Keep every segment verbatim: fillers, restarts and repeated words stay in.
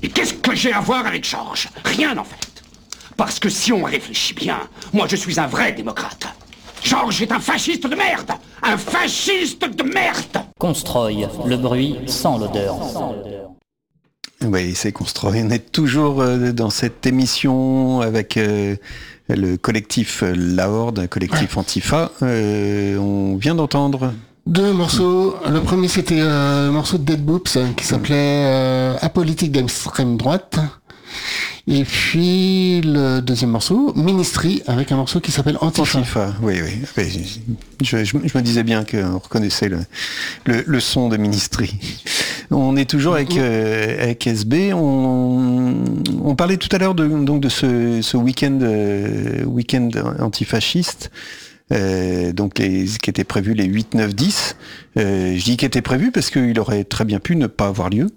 Et qu'est-ce que j'ai à voir avec Georges? Rien en fait. Parce que si on réfléchit bien, moi je suis un vrai démocrate. Georges est un fasciste de merde. Un fasciste de merde. Constroy, le bruit sans l'odeur. Oui, c'est Constroy. On est toujours dans cette émission avec euh, le collectif La Horde, collectif Antifa. Euh, on vient d'entendre deux morceaux. Le premier, c'était euh, un morceau de Dead Boops qui s'appelait euh, Apolitique d'extrême droite. Et puis le deuxième morceau, Ministry, avec un morceau qui s'appelle Antifa. Antifa, oui, oui. oui. Je, je, je me disais bien qu'on reconnaissait le, le, le son de Ministry. On est toujours avec, euh, avec S B. On, on parlait tout à l'heure de, donc de ce, ce week-end, euh, week-end antifasciste. Euh, donc les, qui était prévu les huit, neuf, dix. Euh, je dis qu'il était prévu parce qu'il aurait très bien pu ne pas avoir lieu.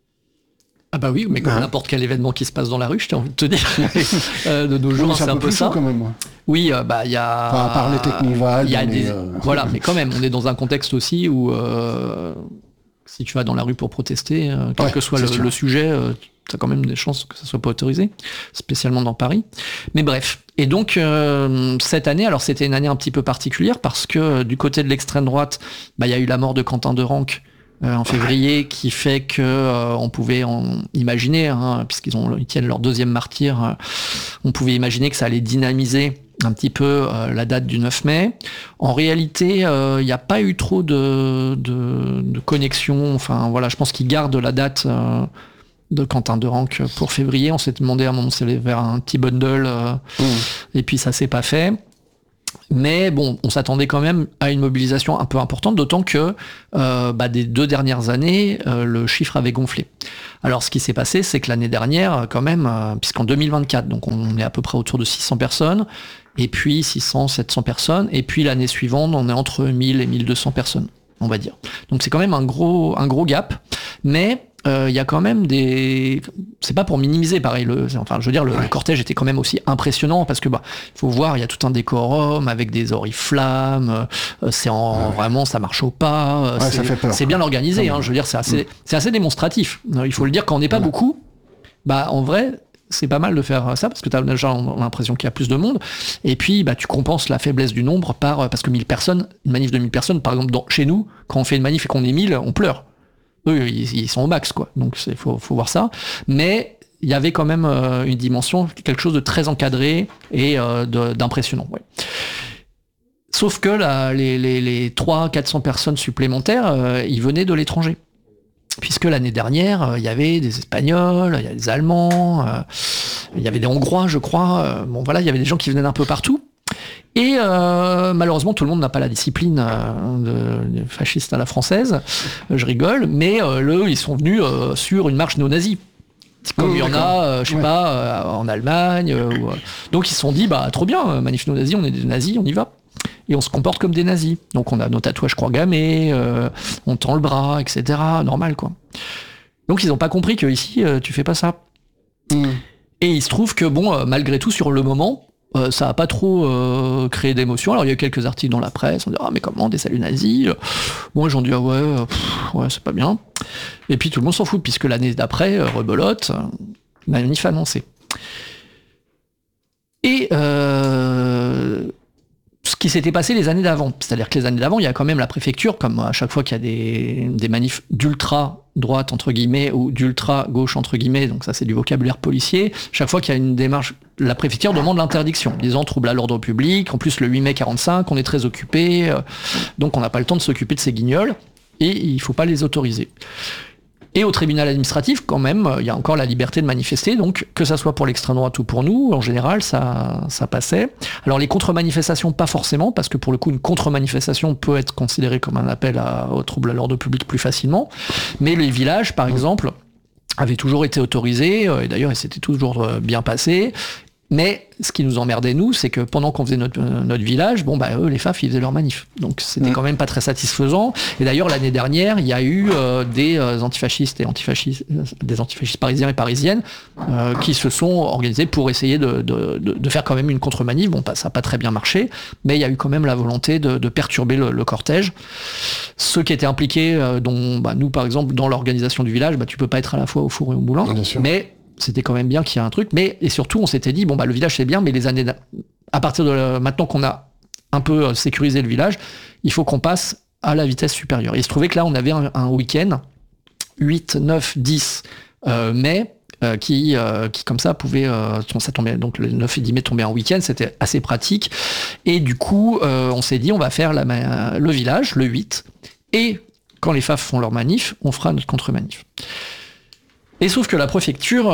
Ah bah oui, mais comme hein n'importe quel événement qui se passe dans la rue, je t'ai envie de te dire. euh, de nos jours, oui, c'est un peu, peu ça. Quand même, ouais. Oui, euh, bah il y a. Enfin, à part les Technival, il y a mais des. Euh... Voilà, mais quand même, on est dans un contexte aussi où euh, si tu vas dans la rue pour protester, euh, quel ouais, que soit le, le sujet, euh, tu as quand même des chances que ça soit pas autorisé, spécialement dans Paris. Mais bref. Et donc euh, cette année, alors c'était une année un petit peu particulière parce que euh, du côté de l'extrême droite, bah il y a eu la mort de Quentin Derenc. Euh, en février, qui fait que euh, on pouvait en imaginer, hein, puisqu'ils ont, ils tiennent leur deuxième martyr, euh, on pouvait imaginer que ça allait dynamiser un petit peu euh, la date du neuf mai. En réalité, il euh, n'y a pas eu trop de, de, de connexion. Enfin voilà, je pense qu'ils gardent la date euh, de Quentin Derenc pour février. On s'est demandé à un moment si c'était vers un petit bundle, euh, mmh. et puis ça s'est pas fait. Mais bon, on s'attendait quand même à une mobilisation un peu importante, d'autant que euh, bah, des deux dernières années, euh, le chiffre avait gonflé. Alors ce qui s'est passé, c'est que l'année dernière, quand même, euh, puisqu'en deux mille vingt-quatre, donc on est à peu près autour de six cents personnes, et puis six cents, sept cents personnes, et puis l'année suivante, on est entre mille et mille deux cents personnes, on va dire. Donc c'est quand même un gros, un gros gap, mais il euh, y a quand même des... C'est pas pour minimiser, pareil, le... enfin, je veux dire, le, ouais. le cortège était quand même aussi impressionnant, parce que, bah, faut voir, il y a tout un décorum, avec des oriflammes, euh, c'est en... Ouais. Vraiment, ça marche au pas, ouais, c'est... Ça fait peur. C'est bien organisé, hein, je veux dire, c'est assez, mmh. c'est assez démonstratif. Il faut le dire, quand on n'est pas ouais. beaucoup, bah, en vrai, c'est pas mal de faire ça, parce que t'as déjà l'impression qu'il y a plus de monde, et puis, bah, tu compenses la faiblesse du nombre par, parce que mille personnes, une manif de mille personnes, par exemple, dans, chez nous, quand on fait une manif et qu'on est mille, on pleure. Eux, ils, ils sont au max, quoi. Donc, il faut, faut voir ça. Mais il y avait quand même euh, une dimension, quelque chose de très encadré et euh, de, d'impressionnant. Ouais. Sauf que là, les, les, les trois cents à quatre cents personnes supplémentaires, euh, ils venaient de l'étranger. Puisque l'année dernière, euh, il y avait des Espagnols, il y avait des Allemands, euh, il y avait des Hongrois, je crois. Euh, bon, voilà, il y avait des gens qui venaient d'un peu partout. Et euh, malheureusement, tout le monde n'a pas la discipline euh, de, de fasciste à la française. Je rigole, mais euh, eux, ils sont venus euh, sur une marche néo-nazie. Comme mmh, il y en a, euh, je sais ouais. pas, euh, en Allemagne. Euh, ou, euh. Donc ils se sont dit, bah trop bien, manif néo-nazi, on est des nazis, on y va. Et on se comporte comme des nazis. Donc on a nos tatouages croix gammés, euh, on tend le bras, et cetera. Normal, quoi. Donc ils n'ont pas compris que ici, euh, tu fais pas ça. Mmh. Et il se trouve que, bon, euh, malgré tout, sur le moment, Euh, ça n'a pas trop euh, créé d'émotion. Alors il y a quelques articles dans la presse, on dit ah mais comment des saluts nazis. Bon les gens disent ah ouais, euh, pff, ouais c'est pas bien. Et puis tout le monde s'en fout puisque l'année d'après, euh, rebelote, euh, manif annoncé. Et euh, ce qui s'était passé les années d'avant, c'est-à-dire que les années d'avant, il y a quand même la préfecture, comme à chaque fois qu'il y a des, des manifs d'ultra droite entre guillemets ou d'ultra gauche entre guillemets, donc ça c'est du vocabulaire policier, chaque fois qu'il y a une démarche, la préfecture demande l'interdiction, disant trouble à l'ordre public, en plus le huit mai quarante-cinq, on est très occupé, euh, donc on n'a pas le temps de s'occuper de ces guignols, et il faut pas les autoriser. Et au tribunal administratif, quand même, il y a encore la liberté de manifester, donc que ça soit pour l'extrême droite ou pour nous, en général, ça, ça passait. Alors les contre-manifestations, pas forcément, parce que pour le coup, une contre-manifestation peut être considérée comme un appel à, au trouble à l'ordre public plus facilement. Mais les villages, par exemple, avaient toujours été autorisés, et d'ailleurs, ils s'étaient toujours bien passés. Mais ce qui nous emmerdait, nous, c'est que pendant qu'on faisait notre, euh, notre village, bon, bah, eux, les F A F, ils faisaient leur manif. Donc, c'était mmh. quand même pas très satisfaisant. Et d'ailleurs, l'année dernière, il y a eu euh, des euh, antifascistes et antifascistes, euh, des antifascistes parisiens et parisiennes euh, qui se sont organisés pour essayer de, de, de, de faire quand même une contre-manif. Bon, ça n'a pas très bien marché, mais il y a eu quand même la volonté de, de perturber le, le cortège. Ceux qui étaient impliqués, euh, dont bah, nous, par exemple, dans l'organisation du village, bah, tu peux pas être à la fois au four et au moulin. Mais c'était quand même bien qu'il y ait un truc, mais et surtout on s'était dit bon bah le village c'est bien, mais les années à partir de la, maintenant qu'on a un peu sécurisé le village, il faut qu'on passe à la vitesse supérieure. Et il se trouvait que là on avait un, un week-end huit, neuf, dix euh, mai euh, qui euh, qui comme ça pouvait euh, ça tombait donc le neuf et dix mai tombait en week-end, c'était assez pratique. Et du coup euh, on s'est dit on va faire la, le village le huit et quand les F A F font leur manif, on fera notre contre-manif. Et sauf que la préfecture,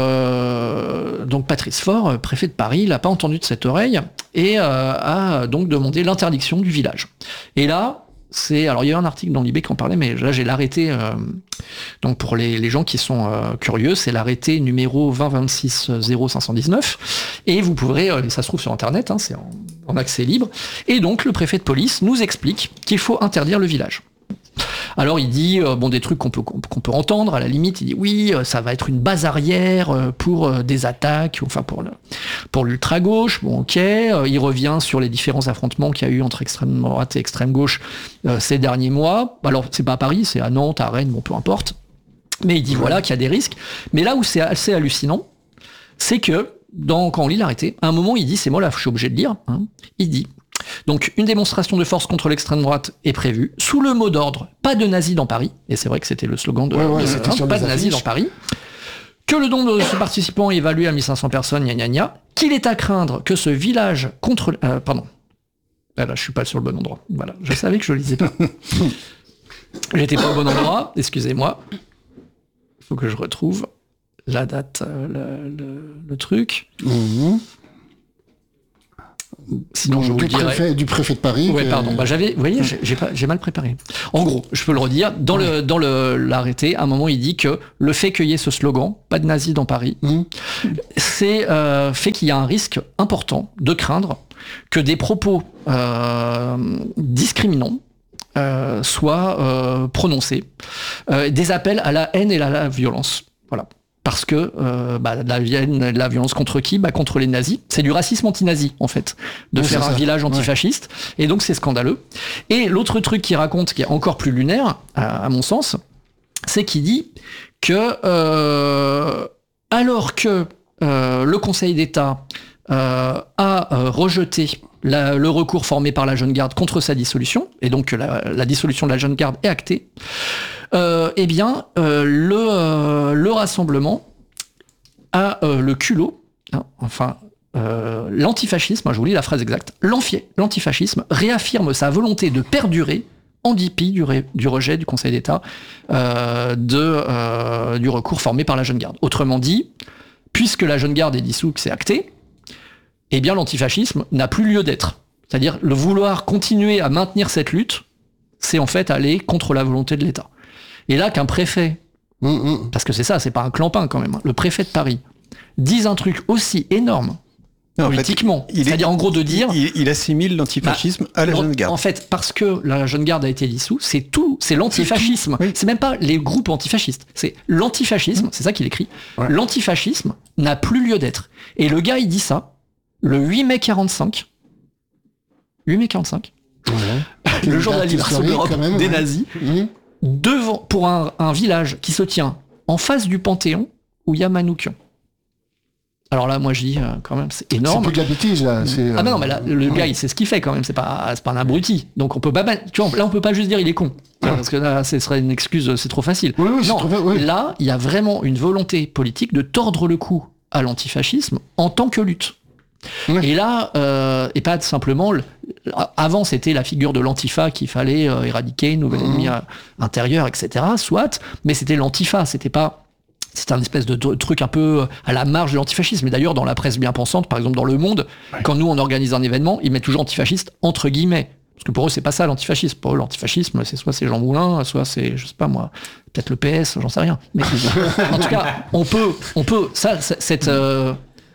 euh, donc Patrice Faure, préfet de Paris, l'a pas entendu de cette oreille et euh, a donc demandé l'interdiction du village. Et là, c'est alors il y a eu un article dans l'I B qui en parlait, mais là j'ai l'arrêté. Euh, donc pour les, les gens qui sont euh, curieux, c'est l'arrêté numéro vingt vingt-six zéro cinq cent dix-neuf. Et vous pourrez, euh, ça se trouve sur internet, hein, c'est en, en accès libre. Et donc le préfet de police nous explique qu'il faut interdire le village. Alors il dit euh, bon des trucs qu'on peut qu'on peut entendre à la limite, il dit oui euh, ça va être une base arrière euh, pour euh, des attaques, enfin pour le pour l'ultra gauche, bon ok, euh, il revient sur les différents affrontements qu'il y a eu entre extrême droite et extrême gauche euh, ces derniers mois. Alors c'est pas à Paris, c'est à Nantes, à Rennes, bon peu importe. Mais il dit voilà qu'il y a des risques. Mais là où c'est assez hallucinant, c'est que dans quand on lit l'arrêté, à un moment il dit ces mots là, je suis obligé de lire, hein, il dit donc, une démonstration de force contre l'extrême droite est prévue, sous le mot d'ordre « Pas de nazis dans Paris », et c'est vrai que c'était le slogan de, ouais, ouais, de c'était hein, « Pas de nazis dans Paris », que le nombre de ce participants est évalué à mille cinq cents personnes, gna gna gna, qu'il est à craindre que ce village contre... Euh, pardon. Ah là, je suis pas sur le bon endroit. Voilà, je savais que je lisais pas. J'étais pas au bon endroit, excusez-moi. Il faut que je retrouve la date, euh, le, le, le truc. Mmh. Sinon, je vous du, le dirai. Préfet, du préfet de Paris. Ouais, que... pardon. Bah, j'avais, vous voyez, j'ai, j'ai, pas, j'ai mal préparé. En gros, je peux le redire. Dans ouais. le dans le l'arrêté, à un moment, il dit que le fait qu'il y ait ce slogan "Pas de nazis dans Paris", mmh. c'est euh, fait qu'il y a un risque important de craindre que des propos euh, discriminants euh, soient euh, prononcés, euh, des appels à la haine et à la violence. Voilà. Parce que euh, bah, la, la, la violence contre qui ? Bah, contre les nazis. C'est du racisme anti-nazi, en fait, de oui, faire un ça. village antifasciste. Ouais. Et donc, c'est scandaleux. Et l'autre truc qu'il raconte, qui est encore plus lunaire, à, à mon sens, c'est qu'il dit que, euh, alors que euh, le Conseil d'État euh, a euh, rejeté la, le recours formé par la Jeune Garde contre sa dissolution, et donc la, la dissolution de la Jeune Garde est actée, Euh, eh bien, euh, le, euh, le rassemblement a euh, le culot, hein, enfin, euh, l'antifascisme, hein, je vous lis la phrase exacte, l'antifascisme réaffirme sa volonté de perdurer en dépit du, ré, du rejet du Conseil d'État euh, de, euh, du recours formé par la Jeune Garde. Autrement dit, puisque la Jeune Garde est dissoute, c'est acté, eh bien l'antifascisme n'a plus lieu d'être. C'est-à-dire, le vouloir continuer à maintenir cette lutte, c'est en fait aller contre la volonté de l'État. Et là, qu'un préfet, mmh, mmh. parce que c'est ça, c'est pas un clampin quand même, hein, le préfet de Paris, dise un truc aussi énorme, non, politiquement, en fait, c'est-à-dire est, en gros de dire... Il, il assimile l'antifascisme bah, à la Jeune Garde. En fait, parce que la Jeune Garde a été dissoute, c'est tout, c'est l'antifascisme. Oui. C'est même pas les groupes antifascistes, c'est l'antifascisme, mmh. c'est ça qu'il écrit. Ouais. L'antifascisme n'a plus lieu d'être. Et le gars, il dit ça, le huit mai quarante-cinq, huit mai quarante-cinq, ouais. le jour de la libération de l'Europe des ouais. nazis, mmh. devant, pour un, un village qui se tient en face du Panthéon où il y a Manoukian. Alors là, moi je dis euh, quand même, c'est énorme. C'est plus de la bêtise là. C'est, ah ben non, mais là, le gars, il sait ce qu'il fait quand même. C'est pas, c'est pas un abruti. Donc on peut pas, tu vois, là on peut pas juste dire il est con, ouais. parce que là, ce serait une excuse, c'est trop facile. Oui, oui, non, c'est trop, oui. Là, il y a vraiment une volonté politique de tordre le cou à l'antifascisme en tant que lutte. Ouais. Et là, euh, et pas simplement. Le, avant, c'était la figure de l'antifa qu'il fallait euh, éradiquer, une nouvelle ennemi mmh. intérieure, et cetera. Soit, mais c'était l'antifa, c'était pas. C'était un espèce de truc un peu à la marge de l'antifascisme. Et d'ailleurs, dans la presse bien pensante, par exemple dans Le Monde, ouais. quand nous on organise un événement, ils mettent toujours antifasciste entre guillemets. Parce que pour eux, c'est pas ça l'antifascisme. Pour eux, l'antifascisme, c'est soit c'est Jean Moulin, soit c'est, je sais pas moi, peut-être le P S, j'en sais rien. Mais en tout cas, on peut, on peut, ça, cette, euh,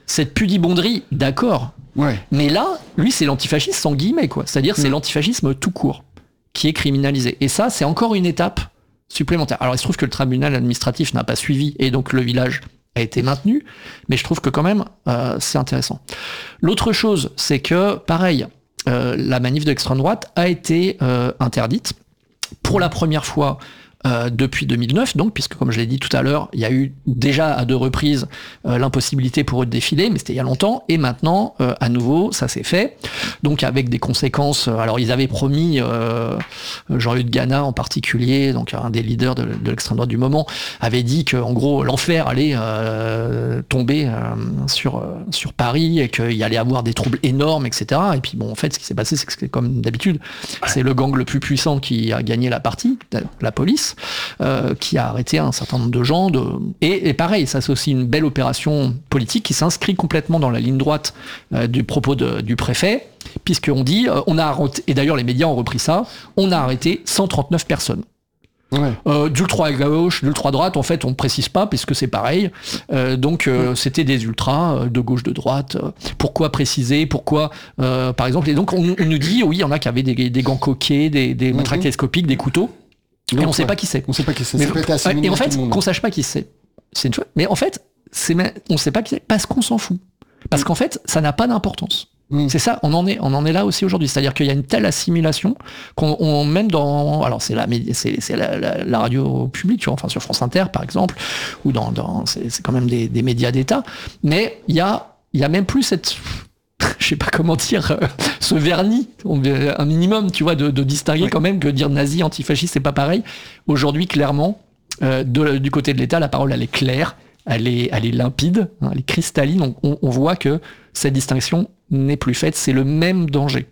cette pudibonderie, d'accord. Ouais. Mais là, lui, c'est l'antifascisme sans guillemets, quoi. C'est-à-dire, c'est mmh. l'antifascisme tout court qui est criminalisé. Et ça, c'est encore une étape supplémentaire. Alors, il se trouve que le tribunal administratif n'a pas suivi, et donc le village a été maintenu, mais je trouve que quand même, euh, c'est intéressant. L'autre chose, c'est que, pareil, euh, la manif de l'extrême droite a été euh, interdite pour la première fois Euh, depuis deux mille neuf, donc, puisque comme je l'ai dit tout à l'heure, il y a eu déjà à deux reprises euh, l'impossibilité pour eux de défiler, mais c'était il y a longtemps, et maintenant, euh, à nouveau, ça s'est fait, donc avec des conséquences. Euh, alors, ils avaient promis, euh, Jean-Luc Gana en particulier, donc un des leaders de, de l'extrême droite du moment, avait dit que, en gros, l'enfer allait euh, tomber euh, sur euh, sur Paris et qu'il y allait avoir des troubles énormes, et cetera. Et puis, bon, en fait, ce qui s'est passé, c'est que c'est comme d'habitude, c'est le gang le plus puissant qui a gagné la partie, la police. Euh, qui a arrêté un certain nombre de gens. De... Et, et pareil, ça c'est aussi une belle opération politique qui s'inscrit complètement dans la ligne droite euh, du propos de, du préfet, puisqu'on dit, euh, on a arrêté, et d'ailleurs les médias ont repris ça, on a arrêté cent trente-neuf personnes. Ouais. Euh, d'ultra à gauche, d'ultra à droite, en fait, on ne précise pas, puisque c'est pareil. Euh, donc, euh, ouais. c'était des ultras, de gauche, de droite. Pourquoi préciser? Pourquoi, euh, par exemple, et donc on, on nous dit, oui, il y en a qui avaient des, des gants coquets, des, des mm-hmm. matraques télescopiques, des couteaux. Et on ne sait pas qui c'est. On sait pas qui c'est. Mais, et en fait, qu'on sache pas qui c'est, c'est une chose. Mais en fait, c'est, on ne sait pas qui c'est parce qu'on s'en fout. Parce mmh. qu'en fait, ça n'a pas d'importance. Mmh. C'est ça, on en est, on en est là aussi aujourd'hui. C'est-à-dire qu'il y a une telle assimilation qu'on on mène dans, alors c'est la, c'est, c'est la, la, la radio publique, tu vois, enfin sur France Inter par exemple, ou dans, dans c'est, c'est quand même des, des médias d'État. Mais il y a, il y a même plus cette je sais pas comment dire, euh, ce vernis, un minimum, tu vois, de, de distinguer oui. quand même que dire nazi, antifasciste, c'est pas pareil. Aujourd'hui, clairement, euh, de, du côté de l'État, la parole, elle est claire, elle est, elle est limpide, hein, elle est cristalline. On, on, on voit que cette distinction n'est plus faite, c'est le même danger.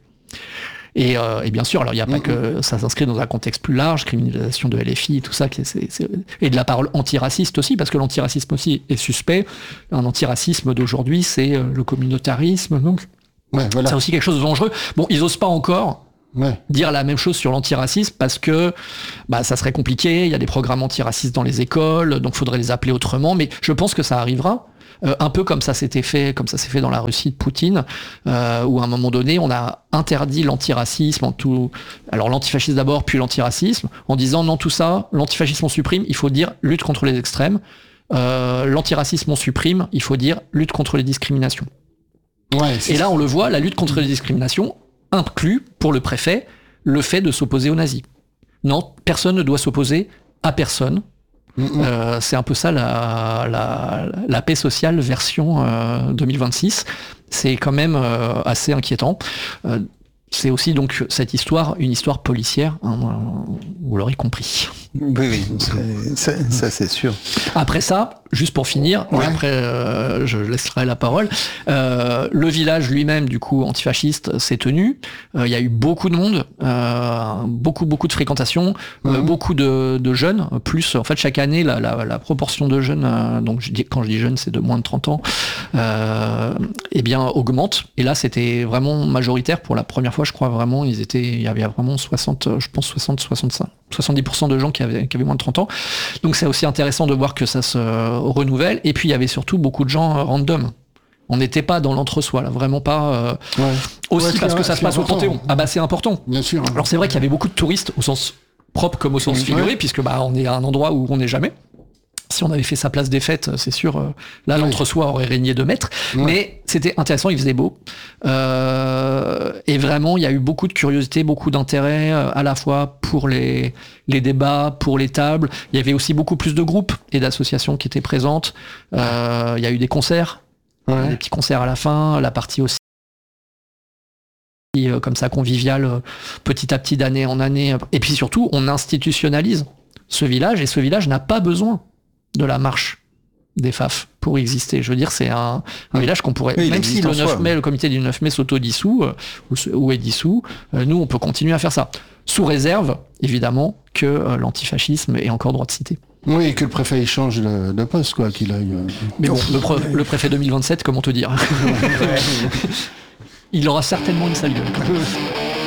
Et, euh, et bien sûr, alors il n'y a pas mmh. que ça s'inscrit dans un contexte plus large, criminalisation de L F I, tout ça, c'est, c'est, et de la parole antiraciste aussi, parce que l'antiracisme aussi est suspect. Un antiracisme d'aujourd'hui, c'est le communautarisme, donc ouais, voilà. c'est aussi quelque chose de dangereux. Bon, ils osent pas encore ouais. dire la même chose sur l'antiracisme, parce que bah, ça serait compliqué, il y a des programmes antiracistes dans les écoles, donc il faudrait les appeler autrement, mais je pense que ça arrivera. Euh, un peu comme ça s'était fait, comme ça s'est fait dans la Russie de Poutine, euh, où à un moment donné, on a interdit l'antiracisme, en tout, alors l'antifascisme d'abord, puis l'antiracisme, en disant non tout ça, l'antifascisme on supprime, il faut dire lutte contre les extrêmes, euh, l'antiracisme on supprime, il faut dire lutte contre les discriminations. Ouais, et là, on le voit, la lutte contre les discriminations inclut pour le préfet le fait de s'opposer aux nazis. Non, personne ne doit s'opposer à personne. Mmh. Euh, c'est un peu ça la, la, la paix sociale version euh, deux mille vingt-six. C'est quand même euh, assez inquiétant. Euh, c'est aussi donc cette histoire, une histoire policière, hein, vous l'aurez compris. Oui, oui, ça, ça c'est sûr. Après ça, juste pour finir, ouais. après euh, je laisserai la parole, euh, le village lui-même, du coup, antifasciste, s'est tenu. Il euh, y a eu beaucoup de monde, euh, beaucoup, beaucoup de fréquentation, mmh. euh, beaucoup de, de jeunes, plus, en fait, chaque année, la, la, la proportion de jeunes, euh, donc je dis, quand je dis jeunes, c'est de moins de trente ans, euh, eh bien, augmente. Et là, c'était vraiment majoritaire pour la première fois, je crois vraiment, ils étaient, il y avait vraiment soixante, je pense soixante, soixante-cinq, soixante-dix pour cent de gens qui avaient, qui avaient moins de trente ans. Donc c'est aussi intéressant de voir que ça se renouvelle. Et puis il y avait surtout beaucoup de gens random. On n'était pas dans l'entre-soi, là, vraiment pas. Euh, ouais. Aussi ouais, parce que ça se passe important. Au Panthéon. Ah bah c'est important. Bien sûr. Alors c'est vrai qu'il y avait beaucoup de touristes au sens propre comme au sens ouais. figuré, puisque bah on est à un endroit où on n'est jamais. Si on avait fait sa place des fêtes, c'est sûr, euh, là, oui. l'entre-soi aurait régné de maître. Ouais. Mais c'était intéressant, il faisait beau. Euh, et vraiment, il y a eu beaucoup de curiosité, beaucoup d'intérêt, euh, à la fois pour les, les débats, pour les tables. Il y avait aussi beaucoup plus de groupes et d'associations qui étaient présentes. Euh, il y a eu des concerts, ouais. des petits concerts à la fin, la partie aussi euh, comme ça, conviviale, euh, petit à petit, d'année en année. Et puis surtout, on institutionnalise ce village, et ce village n'a pas besoin de la marche des F A F pour exister. Je veux dire, c'est un, un village qu'on pourrait, oui, même si le neuf mai, le comité du neuf mai s'auto-dissout, euh, ou, ou est dissous, euh, nous, on peut continuer à faire ça. Sous réserve, évidemment, que euh, l'antifascisme ait encore droit de citer. Oui, et que le préfet échange de, de poste, quoi, qu'il aille... Euh... Mais bon, le, pre, le préfet deux mille vingt-sept, comment te dire il aura certainement une sale gueule.